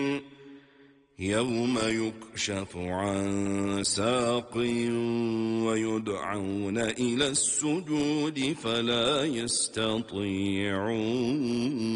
يوم يكشف عن ساق ويدعون إلى السجود فلا يستطيعون